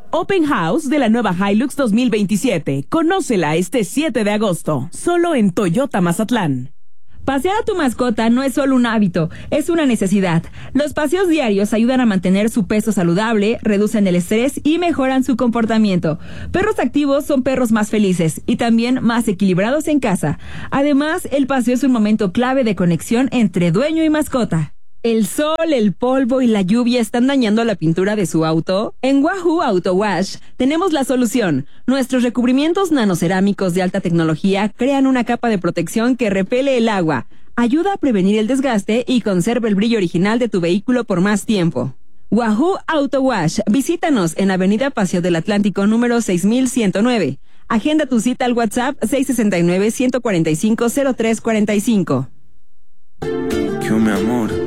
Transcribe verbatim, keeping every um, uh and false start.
Open House de la nueva Hilux dos mil veintisiete. Conócela este siete de agosto, solo en Toyota Mazatlán. Pasear a tu mascota no es solo un hábito, es una necesidad. Los paseos diarios ayudan a mantener su peso saludable, reducen el estrés y mejoran su comportamiento. Perros activos son perros más felices y también más equilibrados en casa. Además, el paseo es un momento clave de conexión entre dueño y mascota. ¿El sol, el polvo y la lluvia están dañando la pintura de su auto? En Wahoo Auto Wash tenemos la solución. Nuestros recubrimientos nanocerámicos de alta tecnología crean una capa de protección que repele el agua, ayuda a prevenir el desgaste y conserva el brillo original de tu vehículo por más tiempo. Wahoo Auto Wash. Visítanos en Avenida Paseo del Atlántico número seis mil ciento nueve. Agenda tu cita al WhatsApp seis seis nueve, uno cuatro cinco, cero tres cuatro cinco. ¿Qué, mi amor?